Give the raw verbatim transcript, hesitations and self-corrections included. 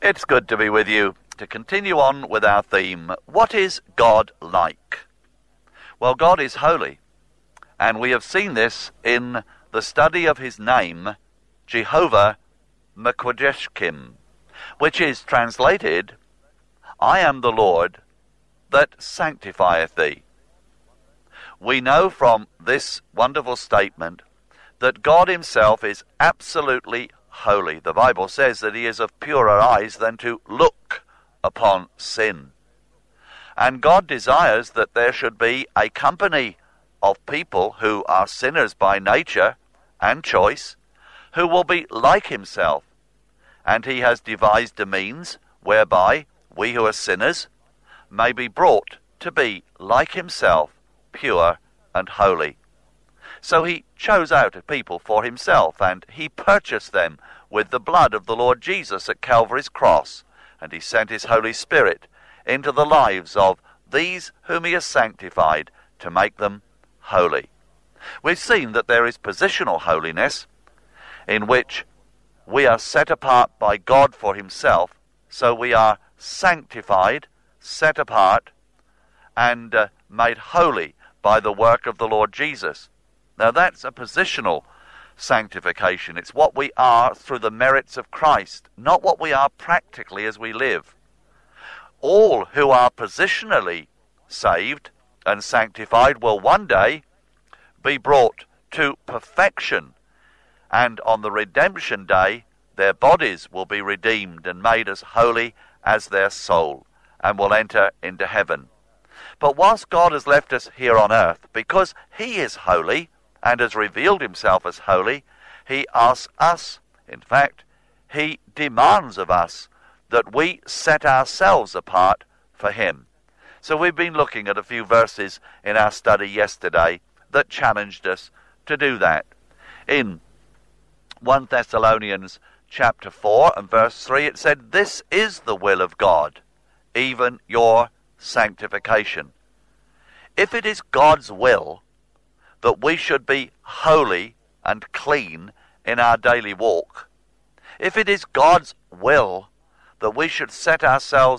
It's good to be with you to continue on with our theme, what is God like? Well, God is holy, and we have seen this in the study of his name, Jehovah M'Quadeshkim, which is translated, I am the Lord that sanctifieth thee. We know from this wonderful statement that God himself is absolutely holy. The Bible says that he is of purer eyes than to look upon sin. And God desires that there should be a company of people who are sinners by nature and choice, who will be like himself. And he has devised a means whereby we who are sinners may be brought to be like himself, pure and holy. So he chose out a people for himself, and he purchased them with the blood of the Lord Jesus at Calvary's cross, and he sent his Holy Spirit into the lives of these whom he has sanctified to make them holy. We've seen that there is positional holiness, in which we are set apart by God for himself, so we are sanctified, set apart, and uh, made holy by the work of the Lord Jesus. Now that's a positional sanctification. It's what we are through the merits of Christ, not what we are practically as we live. All who are positionally saved and sanctified will one day be brought to perfection, and on the redemption day their bodies will be redeemed and made as holy as their soul, and will enter into heaven. But whilst God has left us here on earth, because he is holy and has revealed himself as holy, he asks us, in fact, he demands of us that we set ourselves apart for him. So we've been looking at a few verses in our study yesterday that challenged us to do that. In First Thessalonians chapter four and verse three, it said, this is the will of God, even your sanctification. If it is God's will that we should be holy and clean in our daily walk, if it is God's will that we should set ourselves